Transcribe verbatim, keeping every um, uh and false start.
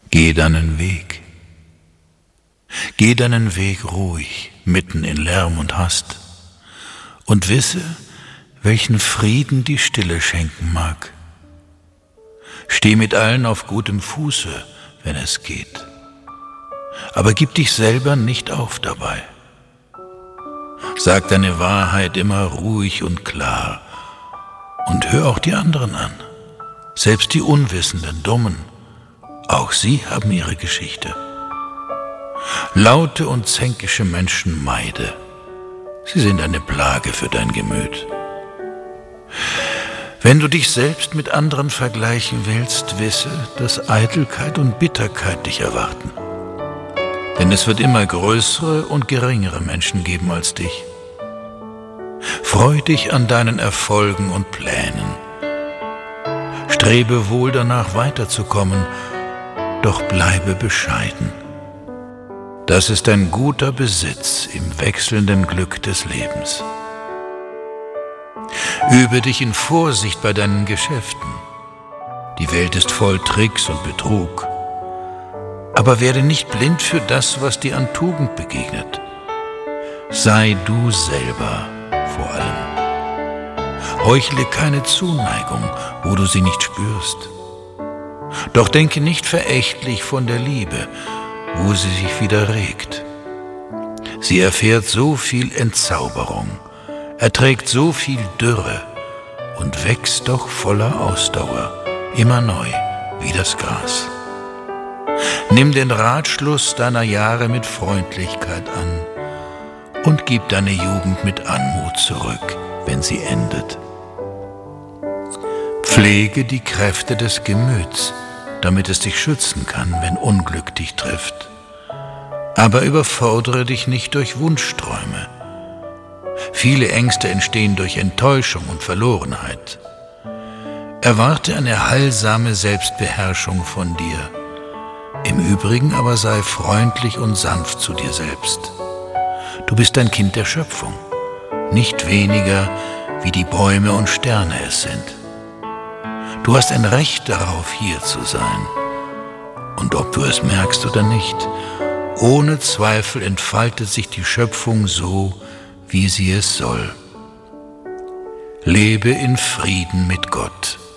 Geh deinen Weg. Geh deinen Weg ruhig, mitten in Lärm und Hast, und wisse, welchen Frieden die Stille schenken mag. Steh mit allen auf gutem Fuße, wenn es geht, aber gib dich selber nicht auf dabei. Sag deine Wahrheit immer ruhig und klar und hör auch die anderen an, selbst die Unwissenden, Dummen, auch sie haben ihre Geschichte. Laute und zänkische Menschen meide, sie sind eine Plage für dein Gemüt. Wenn du dich selbst mit anderen vergleichen willst, wisse, dass Eitelkeit und Bitterkeit dich erwarten. Denn es wird immer größere und geringere Menschen geben als dich. Freu dich an deinen Erfolgen und Plänen. Strebe wohl danach weiterzukommen, doch bleibe bescheiden. Das ist ein guter Besitz im wechselnden Glück des Lebens. Übe dich in Vorsicht bei deinen Geschäften. Die Welt ist voll Tricks und Betrug. Aber werde nicht blind für das, was dir an Tugend begegnet. Sei du selber vor allem. Heuchle keine Zuneigung, wo du sie nicht spürst. Doch denke nicht verächtlich von der Liebe, wo sie sich wieder regt. Sie erfährt so viel Entzauberung, erträgt so viel Dürre und wächst doch voller Ausdauer, immer neu wie das Gras. Nimm den Ratschluss deiner Jahre mit Freundlichkeit an und gib deine Jugend mit Anmut zurück, wenn sie endet. Pflege die Kräfte des Gemüts, damit es dich schützen kann, wenn Unglück dich trifft. Aber überfordere dich nicht durch Wunschträume. Viele Ängste entstehen durch Enttäuschung und Verlorenheit. Erwarte eine heilsame Selbstbeherrschung von dir. Im Übrigen aber sei freundlich und sanft zu dir selbst. Du bist ein Kind der Schöpfung, nicht weniger wie die Bäume und Sterne es sind. Du hast ein Recht darauf, hier zu sein. Und ob du es merkst oder nicht, ohne Zweifel entfaltet sich die Schöpfung so, wie sie es soll. Lebe in Frieden mit Gott.